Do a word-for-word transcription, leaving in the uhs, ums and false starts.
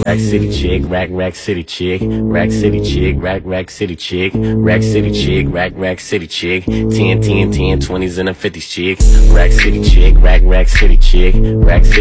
Rack City chick, rack rack city chick, rack city chick, rack rack city chick, rack city chick, rack rack city chick, ten, ten, ten, twenties and a fifties chick, rack city chick, rack rack city chick, rack city